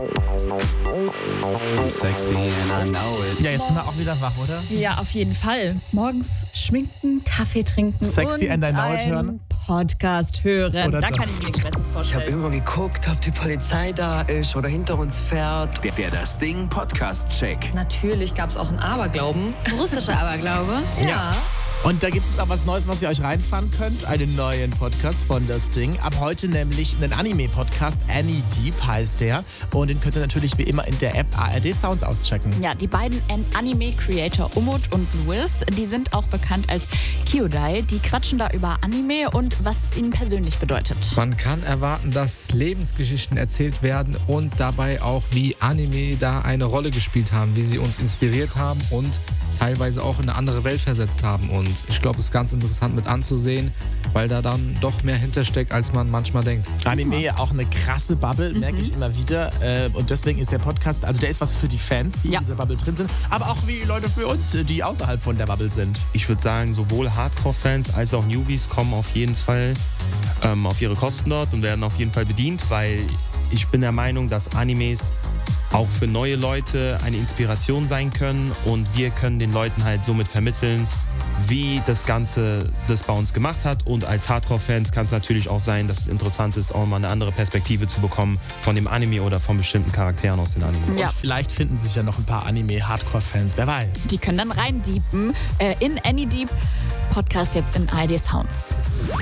Sexy and I know it. Ja, jetzt sind wir auch wieder wach, oder? Ja, auf jeden Fall. Morgens schminken, Kaffee trinken Sexy und and I know it einen hören. Podcast hören. Oder Da das. kann ich mir nichts Besseres Ich habe vorstellen. immer geguckt, ob die Polizei da ist oder hinter uns fährt. Der Das Ding Podcast-Check. Natürlich gab es auch einen Aberglauben. Russischer Aberglaube. Ja. Und da gibt es auch was Neues, was ihr euch reinfahren könnt. Einen neuen Podcast von Das Ding. Ab heute nämlich einen Anime-Podcast. Annie Deep heißt der. Und den könnt ihr natürlich wie immer in der App ARD Sounds auschecken. Ja, die beiden Anime-Creator Umut und Luis, die sind auch bekannt als Kyodai. Die quatschen da über Anime und was es ihnen persönlich bedeutet. Man kann erwarten, dass Lebensgeschichten erzählt werden und dabei auch, wie Anime da eine Rolle gespielt haben, wie sie uns inspiriert haben und teilweise auch in eine andere Welt versetzt haben. Und ich glaube, es ist ganz interessant mit anzusehen, weil da dann doch mehr hintersteckt, als man manchmal denkt. Anime auch eine krasse Bubble, merke ich immer wieder. Und deswegen ist der Podcast, also der ist was für die Fans, die in dieser Bubble drin sind, aber auch wie Leute für uns, die außerhalb von der Bubble sind. Ich würde sagen, sowohl Hardcore-Fans als auch Newbies kommen auf jeden Fall auf ihre Kosten dort und werden auf jeden Fall bedient, weil ich bin der Meinung, dass Animes auch für neue Leute eine Inspiration sein können und wir können den Leuten halt somit vermitteln, wie das Ganze das bei uns gemacht hat. Und als Hardcore-Fans kann es natürlich auch sein, dass es interessant ist, auch mal eine andere Perspektive zu bekommen von dem Anime oder von bestimmten Charakteren aus den Animes. Ja. Und vielleicht finden sich ja noch ein paar Anime-Hardcore-Fans, wer weiß. Die können dann reindiepen in Annie Deep. Podcast jetzt in ARD Sounds.